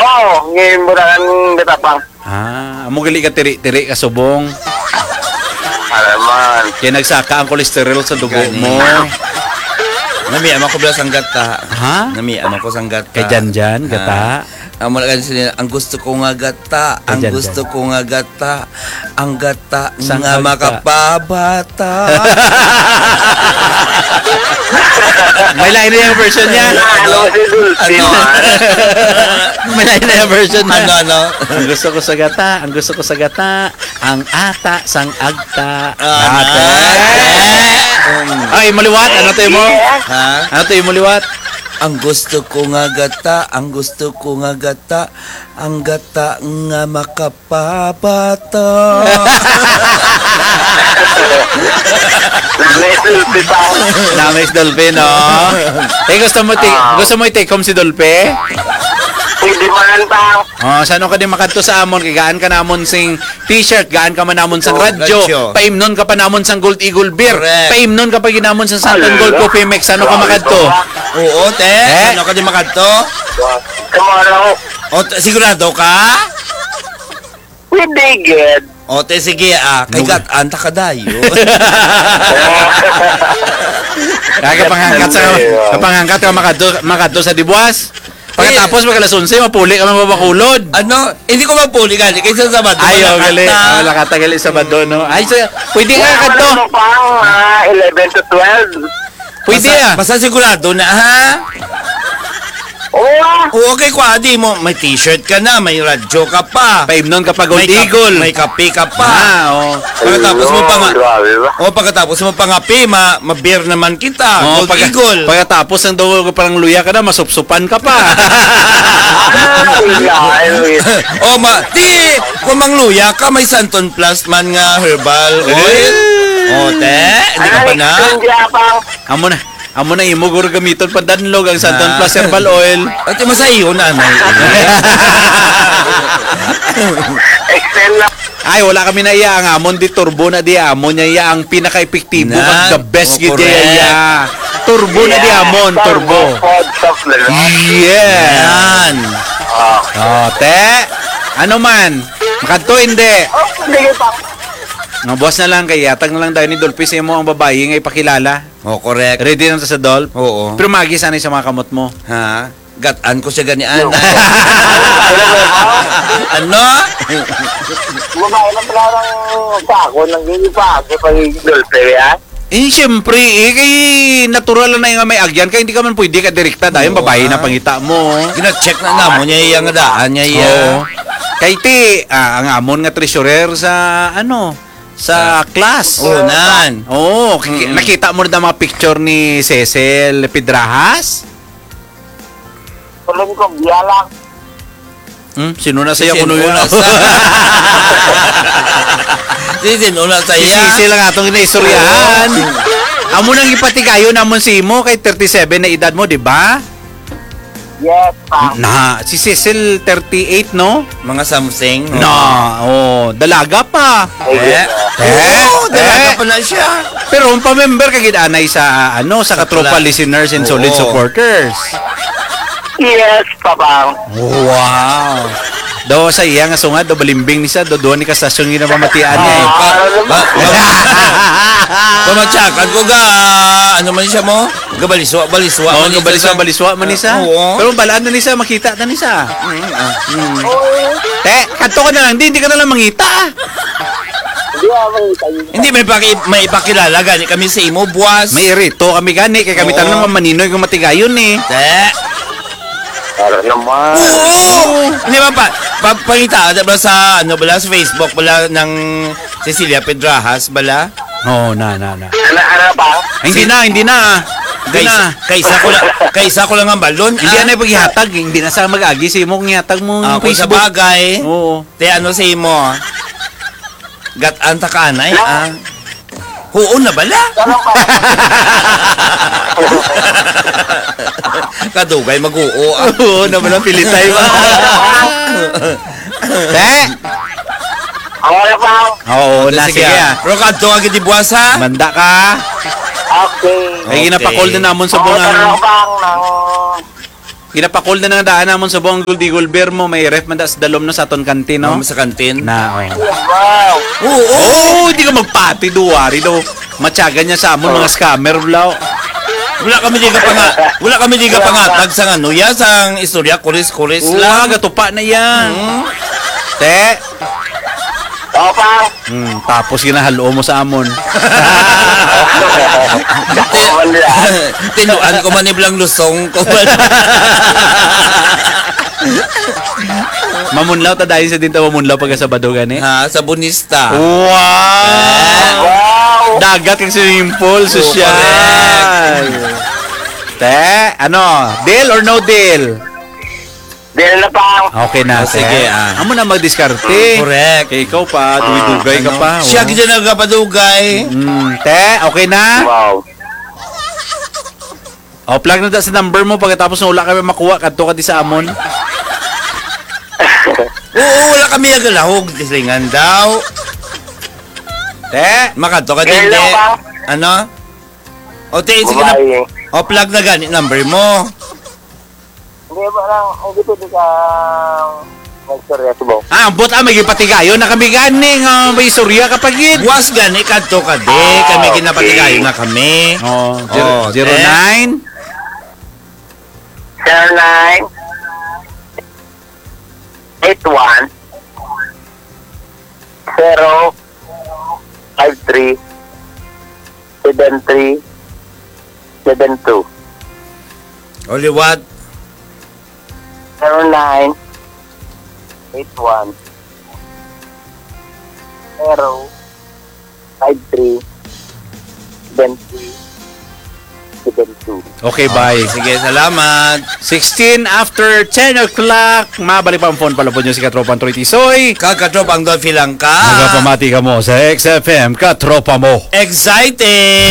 Oo, ngayon mo na ang gatapang. Amo gali ka tiri-tiri ka subong. Alaman. Kaya nagsaka ang kolesterol sa dugo mo. Nami ama ko sang gata. Ha? Nami ama ko sang gata. Kay Janjan, gata. Amo na kanila, ang gusto ko nga gata, ang Ayan, gusto dyan. ko nga gata, ang gata Sang nga gata. makapabata. May lain na yung version niya. Ano si Dulce? May lain na yung version niya. ano? Ang gusto ko sa gata, ang gusto ko sa gata, ang ata sang agta. Ate. Ay, maliwat. Ano tayo mo? Ha? Ano tayo maliwat? Ang gusto ko nga gata, ang gusto ko nga gata, ang gata nga makapabata. Nanay Dulce pa. Namis Dolpe, no? Eh, gusto mo i-take home si Dolpe? Pwede man pa. Oh, saan ka din makadto sa amon? Kay gaan ka namon sing t-shirt, gaan ka man namon sang radyo. radyo. Paimnon ka pa namon sang Gold Eagle beer. Correct. Paimnon ka pa ginamon sang Santon Gold Coffee Mix. Saan ka makadto? Oo, te. Ano ka di makadto? Tomorrow. O, sigurado ka? Pwede, good. O, te, sige kay gat-an ta kadayo. Kaya kapangangkat ka makadto sa Dibuas. Pagkatapos magkalas 11, mapuli ka man mabakulod. Ano? Hindi ko mapuli gali kaysa sa Sabado. Ayaw, gali. Wala ka tagali sa Sabado, no? Ay, so, pwede ka kadto. Ano pang 11 to 12? Pwede Basta sigurado na, ha? Oo. Oo, okay, kwadi mo. May t-shirt ka na, may radyo ka pa. Paimnon ka pa Gold May Eagle. May kape ka pa. Oh. Pagkatapos mo pa nga. Grabe ba? O, pagkatapos mo pa nga ma-beer naman kita. Gold Eagle. Pagkatapos ng daw ka parang luya ka na, masupsupan ka pa. O, kung mangluya ka, may Santon Plus man nga herbal oil. O, te, hindi ka pa na. Amo na imugor gamiton pa danlog ang Santon Plus Herbal Oil. At masayo na, Excel na. Ay, wala kami na iya. Ang amon di turbo na di amon niya iya. Ang pinaka-epektibo Nan. at the best Oh, gid iya. Turbo na di amon, turbo. Yeah. Yan. Oh, te. Ano man? Makadto hindi. Sige pa. Nga boss na lang kay yatag na lang daw ni Dolphy sa mo ang babae nga ipakilala. O, correct. Ready na to sa Dolph? Oo. Pero magi sanay sa mga kamot mo. Ha? Gat-an ko siya ganian. Ano? Babae na pala ng sako, nagiging pa ako pag Dulce, yan. Eh, siyempre, kay natural na yung may agyan, kaya hindi ka man pwede ka direkta dahil Oo, babae na ah. pangita mo. Gina-check na namo niya iya nga daan niya iya. Oo. Kay ti, ang amon nga treasurer sa, sa class. Oo, nan. Oo, nakita mo na mga picture ni Cecil Pedrajas? Tuloy ko, biyalang. Sino na sa'yo Si kuno yun? Sinuna Sinuna sa Si iya. Cecil lang atong inaistoryahan. Amo nang ipatigayo namon si mo kay 37 na edad mo, di ba? Yes, pa. Na, si Cecil 38, no? Mga something. Dalaga pa. Oo, dalaga pa na siya. Pero ang pa-member kagid anay sa sa katropa Kla- listeners and solid Oo. supporters. Yes, papa. Wow. Do sa iya nga sungad do balimbing ni sa do ni kastasyon nga mamatian niya. Pamatsakan ko ga, ano man siya mo? Gabaliswa man siya. Baliswa man ni sa. Oo. Pero balaan na ni sa makita na ni sa. Te, kadto ka na lang, hindi ka na lang mangita. Hindi ako tayo. Hindi may ipakilala gani kami sa imo buwas. May rito kami gani kay kami Oo. tanan naman maninoy kung matigayon ni. Para naman. Oo. Hindi ba pangita ba sa sa Facebook bala ng Cecilia Pedrajas bala? Oh, na. Ano pa? Hindi na. Hindi na. Kaysa ko lang ang balon. Hindi na paghihatag, hindi na sa mag-agi sa imo kung ihatag mo ng Ako sa Facebook. bagay. Oo. Te ano sa imo? Gat-an ta kanay. Oo na bala. Kadugay mag-oo. Oo, naman ang pilitay ba? Te? Ako na pa. Oo, na sige. Pero kadto agad di buwas ha. Manda ka. Okay. Ay, ginapakol din namon sa Ako bunga. na bang ng Ginapakol na nga daan namon sa buong Guldigol Beer mo. May ref man da sa dalom no sa aton kantin, no? Sa kantin. Na, oh. Wow! Oh, hindi ka magpati duwari do. Matyaga niya sa amon mga scammer blaw. Wala kami di ka pangatag sa ano ya sang istorya kuris-kuris lang. Gatupa na yan. Te. Opa! Tapos ginahalo mo sa amon. Kakuman nila. Tinuan ko man iblang lusong ko man. Mamunlaw ta dahil sa dinta mamunlaw pagka sa badugan eh. Ha, sa Bonista. Wow! Wow! Dagat yung swimming pool, sosyal. Te, ano? Deal or no deal? Dahil na pa. Okay na, Oh, sige, ah. Amo na magdiskarte. Correct. Kay ikaw pa, dugay ka pa. Siya gid nagapadugay. Te, okay na? Wow. O, plug na da sa number mo pagkatapos na wala kami makuha, kadto ka di sa amon. Oo, wala kami nagalahog. Dislingan daw. Te, Makadto ka Ngayon din. lang pa. Ano? O, te, sige na. Bye. O, plug na gani number mo. Hindi ba lang, hindi pwede ka mag-storya sa buong. ambot may gipatigayon na kami ganing, may surya kapagid. Was gani kadto ka di. Kami ginapatigayo na kami. Oh, Oh, 09 09 81 0 53 73 72 Oliwat. 09 81 0 53 73 72. Okay, bye. Sige, salamat. 16 after 10 o'clock. Mabalik pa ang phone pala po nyo si Katropa Troy Tisoy. Kakatrop ang Dolphy lang ka. Nagpapamati ka mo sa XFM Katropa mo. Excited!